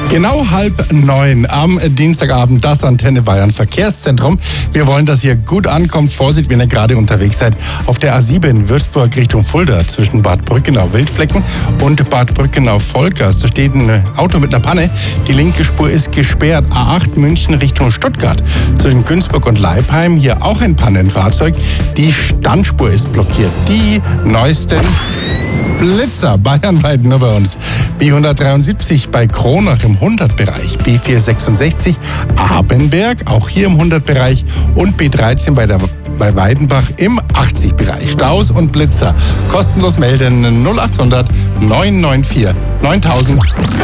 Genau 8:30 am Dienstagabend, das Antenne Bayern Verkehrszentrum. Wir wollen, dass ihr gut ankommt. Vorsicht, wenn ihr gerade unterwegs seid. Auf der A7 in Würzburg Richtung Fulda zwischen Bad Brückenau-Wildflecken und Bad Brückenau-Volkers. Da steht ein Auto mit einer Panne. Die linke Spur ist gesperrt. A8 München Richtung Stuttgart. Zwischen Günzburg und Leipheim hier auch ein Pannenfahrzeug. Die Standspur ist blockiert. Die neuesten Blitzer bayernweit nur bei uns. B173 bei Kronach im 100-Bereich, B466 Abenberg, auch hier im 100-Bereich und B13 bei Weidenbach im 80-Bereich. Staus und Blitzer kostenlos melden 0800 994 9000.